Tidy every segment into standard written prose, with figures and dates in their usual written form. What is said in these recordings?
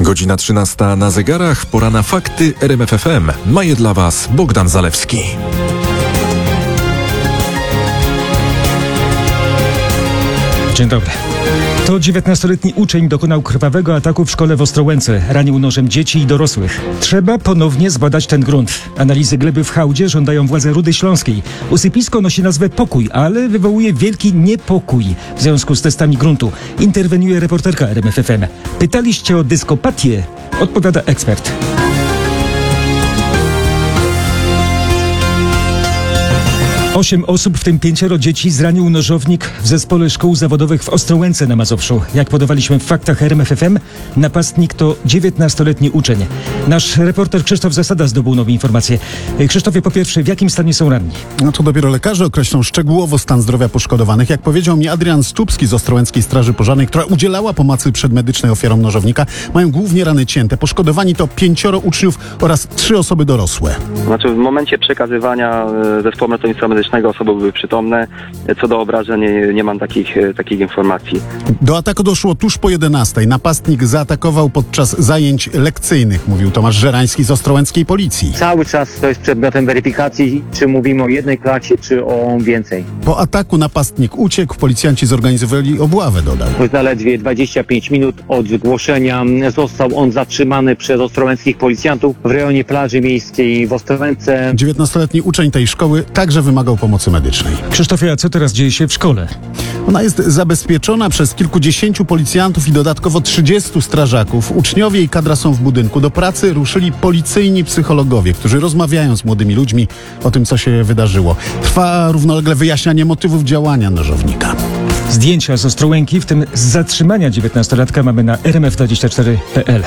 Godzina 13 na zegarach, pora na fakty RMF FM. Ma je dla Was Bogdan Zalewski. Dzień dobry. To 19-letni uczeń dokonał krwawego ataku w szkole w Ostrołęce. Ranił nożem dzieci i dorosłych. Trzeba ponownie zbadać ten grunt. Analizy gleby w hałdzie żądają władze Rudy Śląskiej. Usypisko nosi nazwę Pokój, ale wywołuje wielki niepokój w związku z testami gruntu. Interweniuje reporterka RMF FM. Pytaliście o dyskopatię? Odpowiada ekspert. 8 osób, w tym 5 dzieci, zranił nożownik w zespole szkół zawodowych w Ostrołęce na Mazowszu. Jak podawaliśmy w faktach RMF FM, napastnik to 19-letni uczeń. Nasz reporter Krzysztof Zasada zdobył nowe informacje. Krzysztofie, po pierwsze, w jakim stanie są ranni? No to dopiero lekarze określą szczegółowo stan zdrowia poszkodowanych. Jak powiedział mi Adrian Stupski z Ostrołęckiej Straży Pożarnej, która udzielała pomocy przedmedycznej ofiarom nożownika, mają głównie rany cięte. Poszkodowani to 5 uczniów oraz 3 osoby dorosłe. Znaczy w momencie przekazywania zespołu ratownictwa medycznego osoby były przytomne. Co do obrażeń nie mam takich informacji. Do ataku doszło tuż po 11:00. Napastnik zaatakował podczas zajęć lekcyjnych, mówił Tomasz Żerański z Ostrołęckiej Policji. Cały czas to jest przedmiotem weryfikacji, czy mówimy o jednej klasie, czy o więcej. Po ataku napastnik uciekł, policjanci zorganizowali obławę, dodał. Po zaledwie 25 minut od zgłoszenia został on zatrzymany przez ostrołęckich policjantów w rejonie plaży miejskiej w Ostrołęce. 19-letni uczeń tej szkoły także wymagał pomocy medycznej. Krzysztofie, a co teraz dzieje się w szkole? Ona jest zabezpieczona przez kilkudziesięciu policjantów i dodatkowo 30 strażaków. Uczniowie i kadra są w budynku. Do pracy ruszyli policyjni psychologowie, którzy rozmawiają z młodymi ludźmi o tym, co się wydarzyło. Trwa równolegle wyjaśnianie motywów działania nożownika. Zdjęcia z Ostrołęki, w tym z zatrzymania 19-latka, mamy na rmf24.pl.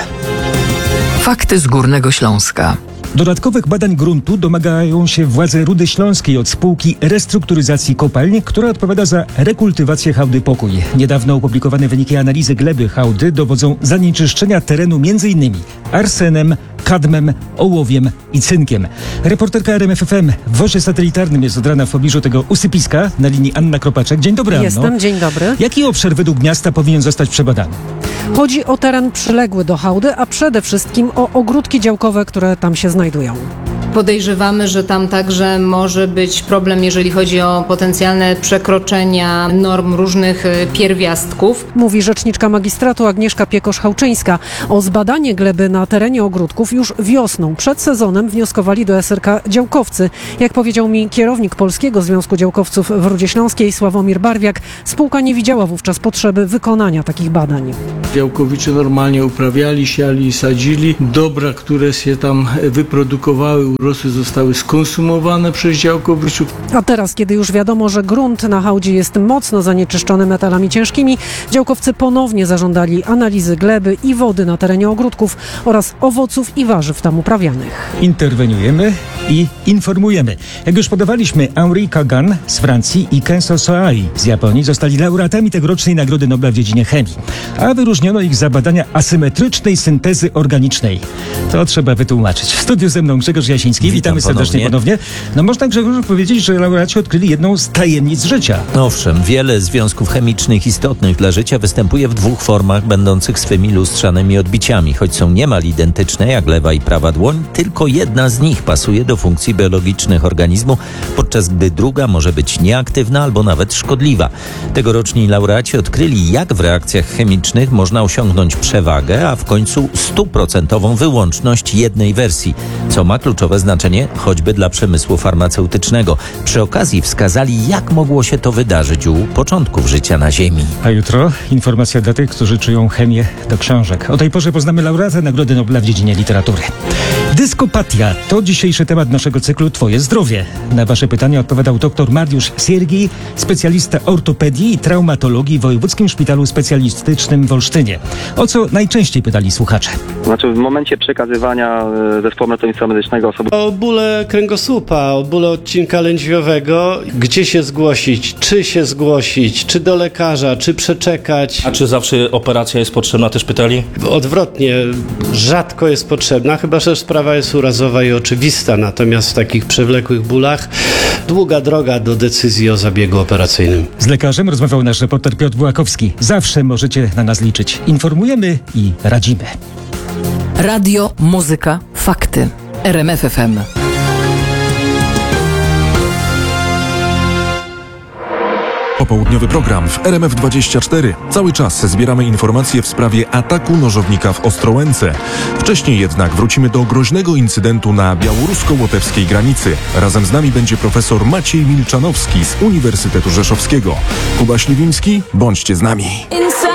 Fakty z Górnego Śląska. Dodatkowych badań gruntu domagają się władze Rudy Śląskiej od spółki restrukturyzacji kopalń, która odpowiada za rekultywację hałdy Pokój. Niedawno opublikowane wyniki analizy gleby hałdy dowodzą zanieczyszczenia terenu m.in. arsenem, kadmem, ołowiem i cynkiem. Reporterka RMF FM w wozie satelitarnym jest od rana w pobliżu tego usypiska. Na linii Anna Kropaczek. Dzień dobry, Anno. Jestem, dzień dobry. Jaki obszar według miasta powinien zostać przebadany? Chodzi o teren przyległy do hałdy, a przede wszystkim o ogródki działkowe, które tam się znajdują. Podejrzewamy, że tam także może być problem, jeżeli chodzi o potencjalne przekroczenia norm różnych pierwiastków. Mówi rzeczniczka magistratu Agnieszka Piekosz-Hałczyńska. O zbadanie gleby na terenie ogródków już wiosną, przed sezonem, wnioskowali do SRK działkowcy. Jak powiedział mi kierownik Polskiego Związku Działkowców w Rudzie Śląskiej Sławomir Barwiak, spółka nie widziała wówczas potrzeby wykonania takich badań. Działkowicze normalnie uprawiali, siali i sadzili. Dobra, które się tam wyprodukowały, urosły, zostały skonsumowane przez działkowiczów. A teraz, kiedy już wiadomo, że grunt na hałdzie jest mocno zanieczyszczony metalami ciężkimi, działkowcy ponownie zażądali analizy gleby i wody na terenie ogródków oraz owoców i warzyw tam uprawianych. Interweniujemy i informujemy. Jak już podawaliśmy, Henri Kagan z Francji i Kenzo Soai z Japonii zostali laureatami tegorocznej Nagrody Nobla w dziedzinie chemii, a wyróżniono ich za badania asymetrycznej syntezy organicznej. To trzeba wytłumaczyć. W studiu ze mną Grzegorz Jasiński. Witamy serdecznie ponownie. No można, Grzegorzu, powiedzieć, że laureaci odkryli jedną z tajemnic życia. Owszem, wiele związków chemicznych istotnych dla życia występuje w 2 formach, będących swymi lustrzanymi odbiciami. Choć są niemal identyczne, jak lewa i prawa dłoń, tylko jedna z nich pasuje do funkcji biologicznych organizmu, podczas gdy druga może być nieaktywna albo nawet szkodliwa. Tegoroczni laureaci odkryli, jak w reakcjach chemicznych można osiągnąć przewagę, a w końcu 100% wyłączność jednej wersji, co ma kluczowe znaczenie choćby dla przemysłu farmaceutycznego. Przy okazji wskazali, jak mogło się to wydarzyć u początków życia na Ziemi. A jutro informacja dla tych, którzy czują chemię do książek. O tej porze poznamy laureata Nagrody Nobla w dziedzinie literatury. Dyskopatia to dzisiejszy temat naszego cyklu Twoje zdrowie. Na Wasze pytania odpowiadał dr Mariusz Siergi, specjalista ortopedii i traumatologii w Wojewódzkim Szpitalu Specjalistycznym w Olsztynie. O co najczęściej pytali słuchacze? Znaczy w momencie przekazywania zespołu ratownictwa medycznego osoby... O bóle kręgosłupa, o bóle odcinka lędźwiowego. Gdzie się zgłosić? Czy się zgłosić? Czy do lekarza? Czy przeczekać? A czy zawsze operacja jest potrzebna, też pytali? Odwrotnie, rzadko jest potrzebna, chyba że sprawa jest urazowa i oczywista. Natomiast w takich przewlekłych bólach długa droga do decyzji o zabiegu operacyjnym. Z lekarzem rozmawiał nasz reporter Piotr Bułakowski. Zawsze możecie na nas liczyć. Informujemy i radzimy. Radio, muzyka, fakty. RMF FM. Popołudniowy program w RMF24. Cały czas zbieramy informacje w sprawie ataku nożownika w Ostrołęce. Wcześniej jednak wrócimy do groźnego incydentu na białorusko-łotewskiej granicy. Razem z nami będzie profesor Maciej Milczanowski z Uniwersytetu Rzeszowskiego. Kuba Śliwiński, bądźcie z nami.